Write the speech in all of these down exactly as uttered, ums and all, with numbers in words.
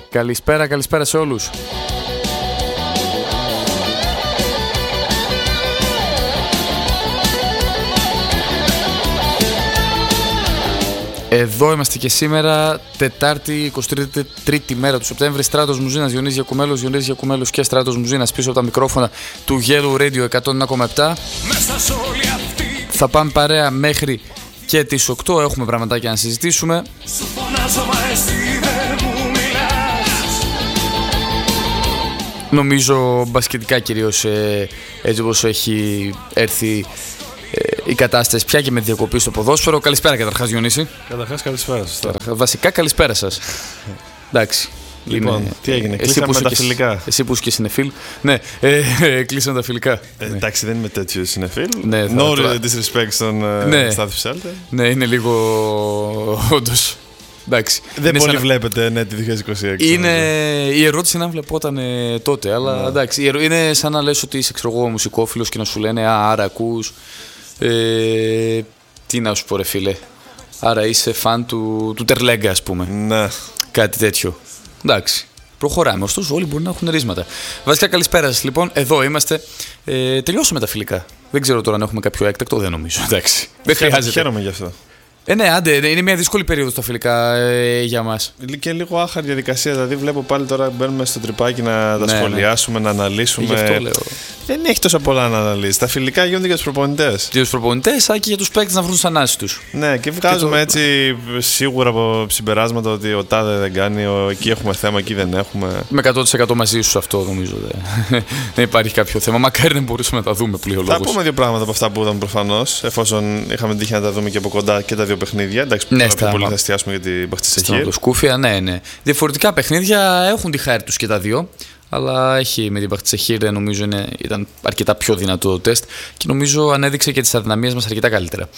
Καλησπέρα, καλησπέρα σε όλους. Εδώ είμαστε και σήμερα, Τετάρτη, εικοστή τρίτη μέρα του Σεπτέμβρη. Στράτος Μουζίνας, Διονύσης Γιακουμέλος, Διονύσης Γιακουμέλος και Στράτος Μουζίνας πίσω από τα μικρόφωνα του Yellow Radio εκατόν ένα κόμμα επτά. Θα πάμε παρέα μέχρι και τις οκτώ. Έχουμε πραγματάκια να συζητήσουμε. Νομίζω μπασκετικά κυρίως, ε, έτσι όπως έχει έρθει ε, η κατάσταση πια και με διακοπή στο ποδόσφαιρο. Καλησπέρα καταρχάς, Διονύση. Καταρχάς καλησπέρα σας. Βασικά καλησπέρα σας. Εντάξει. Λοιπόν, είναι, τι έγινε, κλείσαμε με τα φιλικά. Εσύ που είσαι και συνεφίλ. Ναι, ε, ε, κλείσαμε τα φιλικά. Ε, ναι. Εντάξει, δεν είμαι τέτοιο συνεφίλ. Ναι, no τώρα... disrespect στον ναι. Στάθη Ψάλτε. Ναι, είναι λίγο όντως. Εντάξει. Δεν πολύ σαν... βλέπετε, ναι, τη δύο χιλιάδες είκοσι έξι. Είναι... Η ερώτηση είναι αν βλεπόταν ε, τότε, αλλά ναι. Εντάξει. Είναι σαν να λες ότι είσαι, ξέρω εγώ, μουσικόφιλος και να σου λένε «Α, άρα ακούς». Ε, τι να σου πω, ρε φίλε. Άρα είσαι φαν του, του Τερλέγκα, ας πούμε. Ναι. Κάτι τέτοιο. Εντάξει. Προχωράμε. Ωστόσο, όλοι μπορεί να έχουν ρίσματα. Βασικά, καλησπέρα σας. Λοιπόν, εδώ είμαστε. Ε, τελειώσαμε τα φιλικά. Δεν ξέρω τώρα αν έχουμε κάποιο έκτακτο. Δεν νομίζω. Εντάξει. Δεν χρειάζεται. Χαίρομαι γι' αυτό. Ε, ναι, άντε, είναι μια δύσκολη περίοδος τα φιλικά ε, για μας. Και λίγο άχαρη διαδικασία. Δηλαδή, βλέπω πάλι τώρα μπαίνουμε στο τρυπάκι να τα ναι, σχολιάσουμε, ναι. να αναλύσουμε. Γι' αυτό λέω. Δεν έχει τόσα πολλά να αναλύσει. Τα φιλικά γίνονται για τους προπονητές. Για τους προπονητές, αλλά και για τους παίκτες να βρουν τις ανάσεις τους. Ναι, και βγάζουμε και το... έτσι σίγουρα από συμπεράσματα ότι ο τάδε δεν κάνει, ο... εκεί έχουμε θέμα, εκεί δεν έχουμε. Με εκατό τοις εκατό μαζί σου αυτό νομίζω. Δεν, δεν υπάρχει κάποιο θέμα. Μακάρι να μπορούσαμε να τα δούμε πλήρως. Θα πούμε δύο πράγματα από αυτά που είδαμε προφανώς, εφόσον είχαμε τύχει να τα δούμε και από κοντά και τα δύο παιχνίδια. Εντάξει, ναι, πιο πολύ θα εστιάσουμε για την Μπαχτσισεχίρ. Σκούφια, ναι, ναι. Διαφορετικά παιχνίδια έχουν τη χάρη τους και τα δύο. Αλλά έχει με την Μπαχτσισεχίρ, νομίζω είναι, ήταν αρκετά πιο δυνατό το τεστ και νομίζω ανέδειξε και τις αδυναμίες μας αρκετά καλύτερα.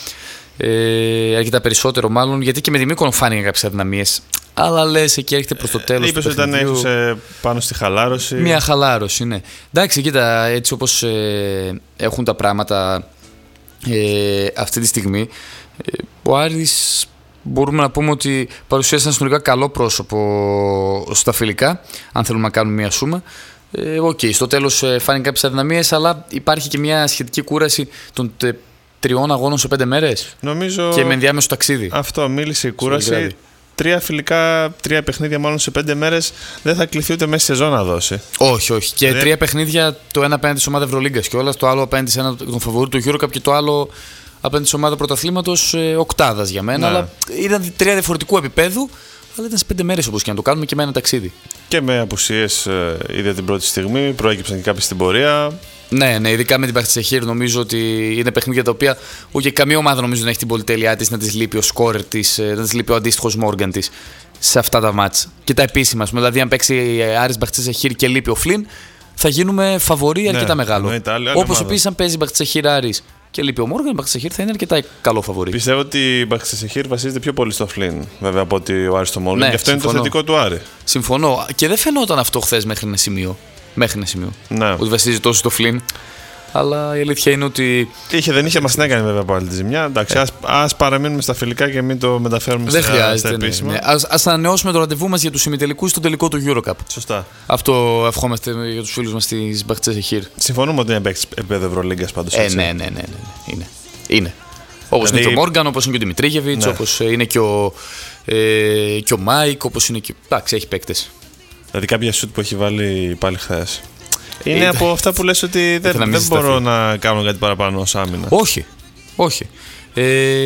Ε, αρκετά περισσότερο μάλλον, γιατί και με τη Μύκονο φάνηκαν κάποιες αδυναμίες. Αλλά λες, εκεί έρχεται προς το τέλος. Είπες ότι ήταν έχουσε πάνω στη χαλάρωση. Μια χαλάρωση, ναι. Εντάξει, κοίτα, έτσι όπως ε, έχουν τα πράγματα ε, αυτή τη στιγμή, ε, ο Άρης μπορούμε να πούμε ότι παρουσίασε ένα συνολικά καλό πρόσωπο στα φιλικά, αν θέλουμε να κάνουμε μια σούμα. Οκ, ε, okay, στο τέλος ε, φάνηκαν κάποιες αδυναμίες, αλλά υπάρχει και μια σχετική κούραση των τε, τριών αγώνων σε πέντε μέρες. Νομίζω. Και με ενδιάμεσο ταξίδι. Αυτό, μίλησε η κούραση. Τρία φιλικά, τρία παιχνίδια μάλλον σε πέντε μέρες δεν θα κληθεί ούτε μέσα στη σεζόν να δώσει. Όχι, όχι. Και δεν... τρία παιχνίδια, το ένα απέναντι σε ομάδα Ευρωλίγκας και όλα, το άλλο απέναντι σε έναν τον φαβορί του EuroCup και το άλλο απέναντι σε ομάδα πρωταθλήματος ε, οκτάδας για μένα. Ναι. Αλλά ήταν τρία διαφορετικού επίπεδου, αλλά ήταν σε πέντε μέρες όπως και να το κάνουμε και με ένα ταξίδι. Και με απουσίες ε, ήδη την πρώτη στιγμή, προέκυψαν και κάποιες στην πορεία. Ναι, ναι, ειδικά με την Μπαχτσισεχίρ νομίζω ότι είναι παιχνίδια τα οποία ούτε καμία ομάδα νομίζω να έχει την πολυτέλειά της, να της λείπει ο σκόρερ της, να της λείπει ο αντίστοιχος Μόργαν της σε αυτά τα μάτς. Και τα επίσημα, δηλαδή αν παίξει Άρης Μπαχτσισεχίρ και λείπει ο Φλιν, θα γίνουμε φαβορί αρκετά ναι, μεγάλο. Όπως επίσης αν παίζει Μπαχτσισεχίρ Άρης και λείπει ο Μόργαν, η Μπαχτσισεχίρ θα είναι αρκετά καλό φαβορί. Πιστεύω ότι η Μπαχτσισεχίρ βασίζεται πιο πολύ στο Φλιν, βέβαια, από ότι ο Άρης στο Μόργαν. Ναι, και αυτό συμφωνώ. Είναι το θετικό του Άρη. Συμφωνώ. Και δεν φαινόταν αυτό χθες μέχρι ένα σημείο. Μέχρι ένα σημείο. Ναι. Ότι βασίζει τόσο στο Φλιν. Αλλά η αλήθεια είναι ότι. Είχε, δεν είχε, μας την έκανε βέβαια πάλι τη ζημιά. Εντάξει, ας, ας παραμείνουμε στα φιλικά και μην το μεταφέρουμε δεν στα, χρειάζεται, στα επίσημα. Ναι, ναι. Ας, ας ανανεώσουμε το ραντεβού μας για τους ημιτελικούς στον τελικό του EuroCup. Σωστά. Αυτό ευχόμαστε για τους φίλους μας της Μπαχτσισεχίρ. Συμφωνούμε ότι είναι παίκτης επίπεδο Ευρωλίγκας πάντως. Ε, ναι, ναι, ναι, ναι, είναι. είναι. Όπως δηλαδή... είναι και ο Μόργαν, όπως είναι και ο Δημητρίγεβιτς, ναι. Όπως είναι και ο, ε, και ο Μάικ, όπως είναι και. Εντάξει, έχει παίκτες. Δηλαδή κάποια σουτ που έχει βάλει πάλι χθες. Είναι από αυτά που λες ότι δεν, δεν μπορώ να κάνω κάτι παραπάνω ως άμυνα. Όχι, όχι. Ε,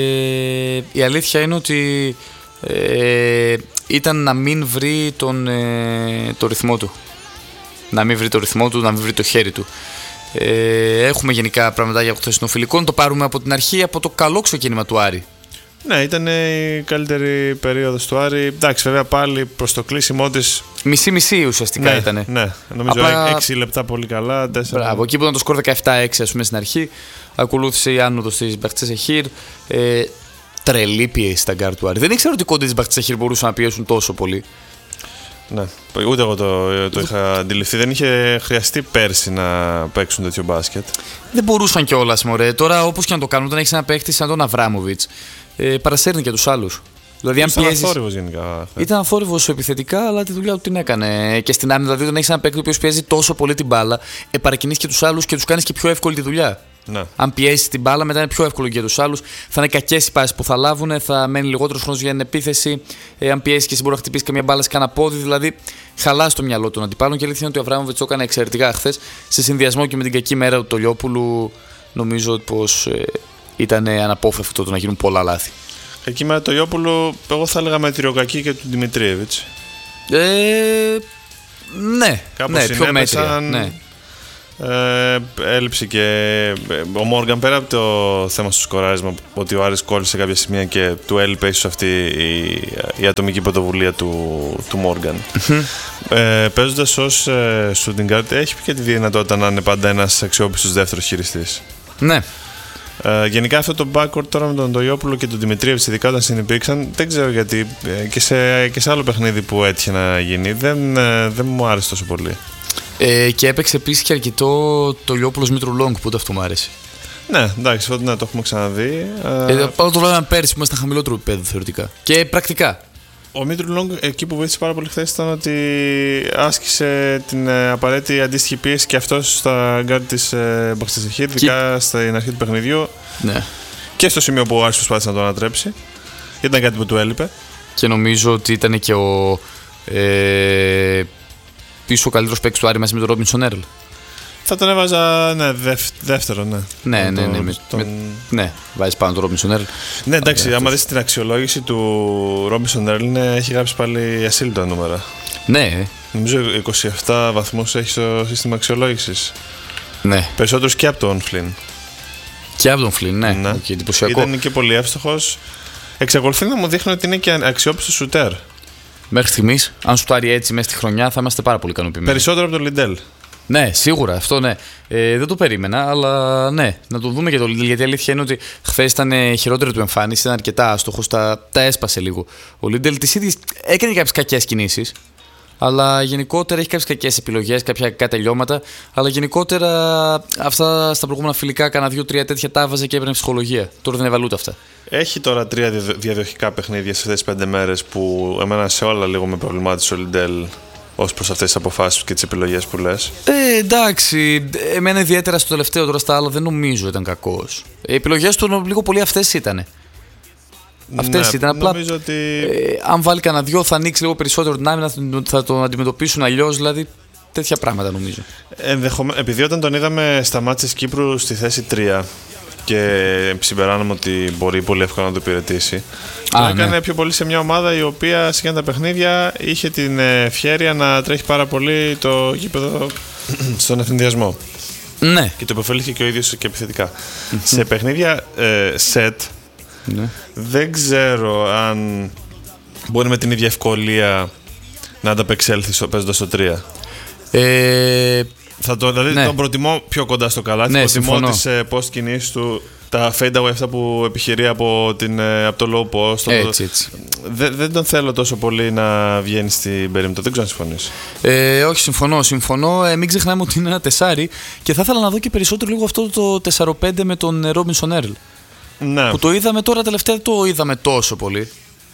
η αλήθεια είναι ότι ε, ήταν να μην βρει τον, ε, το ρυθμό του. Να μην βρει το ρυθμό του, να μην βρει το χέρι του. Ε, έχουμε γενικά πραγματάκια από χθες των φιλικών. Το πάρουμε από την αρχή, από το καλό ξεκίνημα του Άρη. Ναι, ήταν η καλύτερη περίοδος του Άρη. Εντάξει, βέβαια πάλι προς το κλείσιμό της. Μισή-μισή ουσιαστικά ναι, ήταν. Ναι, νομίζω απλά... έξι λεπτά πολύ καλά. τέσσερα... Μπράβο, εκεί που ήταν το σκορ δεκαεπτά έξι, ας πούμε, στην αρχή. Ακολούθησε η άνοδος της Μπαχτσισεχίρ. Ε, τρελή πίεση στα γκάρ του Άρη. Δεν ήξερα ότι οι κόντες της Μπαχτσισεχίρ μπορούσαν να πιέσουν τόσο πολύ. Ναι, ούτε εγώ το, το είχα αντιληφθεί. Δεν είχε χρειαστεί πέρσι να παίξουν τέτοιο μπάσκετ. Δεν μπορούσαν κιόλας, μωρέ. Τώρα, όπως και να το κάνουν, όταν έχεις ένα παίχτη σαν τον Αβράμοβιτς, ε, παρασέρνει και τους άλλους. Δηλαδή, αν ήταν αθόρυβος γενικά. Ήταν αθόρυβος επιθετικά, αλλά τη δουλειά του την έκανε. Και στην άμυνα, δηλαδή, όταν έχεις ένα παίκτη ο οποίος πιέζει τόσο πολύ την μπάλα, επαρκινείς και τους άλλους και τους κάνεις και πιο εύκολη τη δουλειά. Ναι. Αν πιέσει την μπάλα, μετά είναι πιο εύκολο και για τους άλλους. Θα είναι κακές οι πάσεις που θα λάβουν, θα μένει λιγότερος χρόνος για την επίθεση. Ε, αν πιέσει και εσύ μπορεί να χτυπήσει καμία μπάλα σε κανένα πόδι. Δηλαδή, χαλάσει το μυαλό των αντιπάλων. Και η αλήθεια είναι ότι ο Αβράμοβιτς το έκανε εξαιρετικά χθες. Σε συνδυασμό και με την κακή μέρα του Τολιόπουλου, νομίζω πως ε, ήταν αναπόφευκτο το να γίνουν πολλά λάθη. Εκεί με το Τολιόπουλου, εγώ θα έλεγα μετριοκακή και του Δημητρίεβιτς. Ε, ναι, κάπως ναι, πιο μέτρια. Ναι. Ε, έλειψε και ο Μόργαν, πέρα από το θέμα στο σκοράρισμα, ότι ο Άρης κόλλησε κάποια σημεία και του έλειπε ίσως αυτή η, η ατομική πρωτοβουλία του, του Μόργαν. ε, παίζοντας ως ε, shooting guard, έχει και τη δυνατότητα να είναι πάντα ένας αξιόπιστος δεύτερος χειριστής. Ναι. Ε, γενικά αυτό το backcourt τώρα με τον Τολιόπουλο και τον Δημητρίεβιτς, ειδικά όταν συνυπήρξαν, δεν ξέρω γιατί ε, και, σε, και σε άλλο παιχνίδι που έτυχε να γίνει, δεν, ε, δεν μου άρεσε τόσο πολύ. Ε, και έπαιξε επίσης και αρκετό το Λιόπουλος Μήτρου Λόγκ, που αυτό μου άρεσε. Ναι, εντάξει, αυτό ναι, το έχουμε ξαναδεί. Ε, Πάντα το βλέπαμε πέρυσι που ήμασταν χαμηλότερο επίπεδο θεωρητικά. Και πρακτικά. Ο Μήτρου Λόγκ εκεί που βοήθησε πάρα πολύ χθες ήταν ότι άσκησε την ε, απαραίτητη αντίστοιχη πίεση και αυτός στα γκάρτ της ε, Μπαχτσεσεχήρ, ειδικά και... στην αρχή του παιχνιδιού. Ναι. Και στο σημείο που ο Άρης προσπάθησε να το ανατρέψει. Ήταν κάτι που του έλειπε. Και νομίζω ότι ήταν και ο. Ε, πίσω ο καλύτερος παίκτης του Άρη μαζί με τον Ρόμπινσον Έρλ. Θα τον έβαζα, ναι, δεύ, δεύτερο, ναι. Ναι, ναι, ναι. ναι, με, τον... με, ναι, βάζεις πάνω τον Ρόμπινσον Έρλ. Ναι, εντάξει, άμα δεις την αξιολόγηση του Ρόμπινσον Έρλ, ναι, έχει γράψει πάλι ασύλληπτα νούμερα. Ναι. Νομίζω είκοσι επτά βαθμούς έχει στο σύστημα αξιολόγησης. Ναι. Περισσότερους και από τον Φλιν. Και από τον Φλιν, ναι. ναι. Okay, εντυπωσιακό. Ήταν και πολύ εύστοχος. Εξακολουθεί να μου δείχνει ότι είναι και αξιόπιστος σουτέρ. Μέχρι στιγμής, αν σουτάρει έτσι μέσα στη χρονιά, θα είμαστε πάρα πολύ ικανοποιημένοι. Περισσότερο από τον Λιντέλ. Ναι, σίγουρα, αυτό ναι. Ε, δεν το περίμενα, αλλά ναι, να το δούμε και το Λιντέλ. Γιατί η αλήθεια είναι ότι χθες ήταν χειρότερη του εμφάνιση, ήταν αρκετά άστοχος, τα, τα έσπασε λίγο. Ο Λιντέλ της ίδιας έκανε κάποιες κακές κινήσεις, αλλά γενικότερα έχει κάποιες κακές επιλογές, κάποια κακά τελειώματα. Αλλά γενικότερα αυτά στα προηγούμενα φιλικά, κάνα δύο-τρία τέτοια τα έβαζε και έπαιρνε ψυχολογία. Τώρα δεν έβαλε ούτε αυτά. Έχει τώρα τρία διαδοχικά παιχνίδια σε αυτές τις πέντε μέρες που εμένα σε όλα λίγο με προβλημάτισε ο Λιντέλ ως προς αυτές τις αποφάσεις και τις επιλογές που λες. Ε, εντάξει, εμένα ιδιαίτερα στο τελευταίο, τώρα στα άλλα δεν νομίζω ήταν κακός. Οι επιλογές του λίγο πολύ αυτές ήταν. Αυτές ναι, ήταν απλά. Ότι... Ε, αν βάλει κανένα δυο, θα ανοίξει λίγο περισσότερο την άμυνα, θα τον αντιμετωπίσουν αλλιώς. Δηλαδή τέτοια πράγματα νομίζω. Ενδεχομέ... Επειδή όταν τον είδαμε στα μάτια της Κύπρου στη θέση τρία και συμπεράναμε ότι μπορεί πολύ εύκολα να το υπηρετήσει. Το έκανε ναι. πιο πολύ σε μια ομάδα η οποία σε τα παιχνίδια είχε την ευχέρεια να τρέχει πάρα πολύ το γήπεδο στον ευθυνδιασμό. Ναι. Και το υποφελήθηκε και ο ίδιος και επιθετικά. Σε παιχνίδια ε, set, ναι. δεν ξέρω αν μπορεί με την ίδια ευκολία να ανταπεξέλθει παίζοντας στο τρία. Ε... Θα το, δηλαδή ναι. τον προτιμώ πιο κοντά στο καλάθι. Ναι, προτιμώ τις ε, post κινήσεις του, τα fade away αυτά που επιχειρεί από, την, ε, από το low post. Έτσι, έτσι. Δε, δεν τον θέλω τόσο πολύ να βγαίνει στην περίμετρο. Δεν ξέρω αν συμφωνείς. Ε, όχι, συμφωνώ. συμφωνώ. Ε, μην ξεχνάμε ότι είναι ένα τεσάρι και θα ήθελα να δω και περισσότερο λίγο αυτό το τέσσερα πέντε με τον Ρόμπινσον Έρλ. Ναι. Που το είδαμε τώρα τελευταία, το είδαμε τόσο πολύ.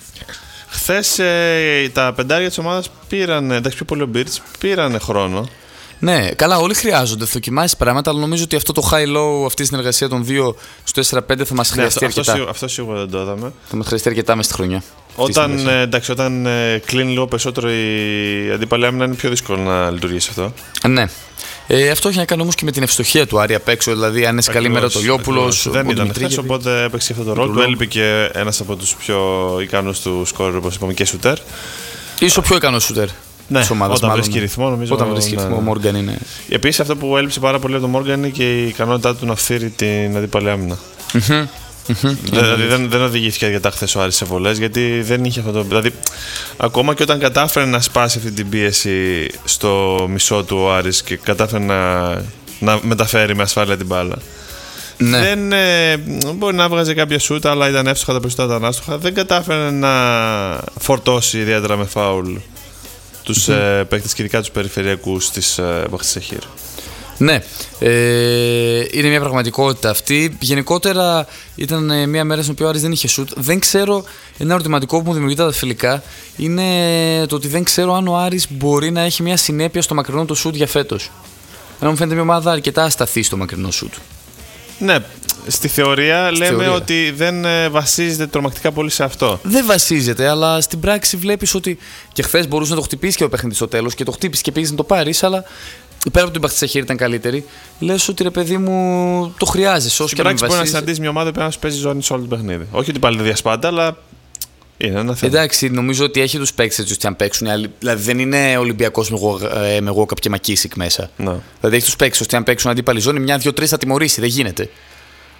Χθες ε, τα πεντάρια της ομάδας πήραν, εντάξει πιο πολύ ο Μπίρτς, πήραν χρόνο. Ναι, καλά, όλοι χρειάζονται. Δοκιμάσεις πράγματα, αλλά νομίζω ότι αυτό το high-low, αυτή η συνεργασία των δύο στο τέσσερα πέντε θα μας χρειαστεί ναι, αρκετά. Αυτό, αυτό σίγουρα δεν το είδαμε. Θα μας χρειαστεί αρκετά μέσα στη χρονιά. Όταν, ε, εντάξει, όταν ε, κλείνει λίγο περισσότερο η αντίπαλη άμυνα, είναι πιο δύσκολο να λειτουργήσει αυτό. Ναι. Ε, αυτό έχει να κάνει όμως και με την ευστοχία του Άρη απ' έξω. Δηλαδή, αν είναι σε καλή μέρα το Λιόπουλος. Δεν ήταν χθες, οπότε έπαιξε αυτό το ρόλο. Του έλειπε και ένας από τους πιο ικανούς του σκόρερ, όπως είπαμε, και σουτέρ. Ίσως ο πιο ικανός σουτέρ. Ναι, ομάδας, όταν βρίσκει ρυθμό, νομίζω. Όταν βρίσκει ρυθμό, ο Μόργαν είναι. Επίσης, αυτό που έλειψε πάρα πολύ από τον Μόργαν είναι και η ικανότητά του να φθείρει την αντίπαλη άμυνα. Mm-hmm. Mm-hmm. Δηλαδή δεν, δεν οδηγήθηκε αρκετά χθες ο Άρης σε βολές, γιατί δεν είχε αυτό το. Δηλαδή, ακόμα και όταν κατάφερε να σπάσει αυτή την πίεση στο μισό του ο Άρης και κατάφερε να, να μεταφέρει με ασφάλεια την μπάλα. Ναι. Δεν, ε, μπορεί να βγάζει κάποια σούτα, αλλά ήταν εύστοχα τα περισσότερα τα ανάστοχα. Δεν κατάφερε να φορτώσει ιδιαίτερα με φάουλ τους mm-hmm. ε, παίκτες και ειδικά τους περιφερειακούς της ε, Μπαχτσεσεχήρ. Ναι, ε, είναι μια πραγματικότητα αυτή. Γενικότερα ήταν μια μέρα στην οποία ο Άρης δεν είχε σουτ. Δεν ξέρω, ένα ερωτηματικό που μου δημιουργείται τα φιλικά είναι το ότι δεν ξέρω αν ο Άρης μπορεί να έχει μια συνέπεια στο μακρινό του σουτ για φέτος. Ενώ μου φαίνεται μια ομάδα αρκετά ασταθή στο μακρινό σουτ. Ναι, στη θεωρία στη λέμε θεωρία. ότι δεν βασίζεται τρομακτικά πολύ σε αυτό. Δεν βασίζεται, αλλά στην πράξη βλέπεις ότι και χθες μπορούσε να το χτυπήσει και ο παιχνίδι στο τέλος και το χτύπησε και πήγες να το πάρεις, αλλά πέρα από την παχτή χέρι ήταν καλύτερη. Λες ότι ρε παιδί μου το χρειάζεσαι. Όσο Στην και να μην πράξη μπορεί να βασίζεσαι. συναντήσει μια ομάδα που να σου παίζει ζώνη σε όλο το παιχνίδι. Όχι ότι πάλι δεν διασπάται, αλλά είναι ένα θέμα. Εντάξει, νομίζω ότι έχει τους παίκτες έτσι ώστε να παίξουν. Δηλαδή δεν είναι Ολυμπιακός με, ε, με Walkup και Μακίσικ μέσα. Ναι. Δηλαδή έχει τους παίκτες ώστε να παίξουν αντίπαλη ζώνη. Μια, δύο, τρεις θα τιμωρήσει. Δεν γίνεται.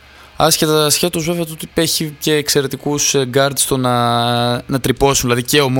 Άσχετα σχέτως βέβαια του ότι έχει και εξαιρετικούς guards στο να, να τρυπώσουν. Δηλαδή και ο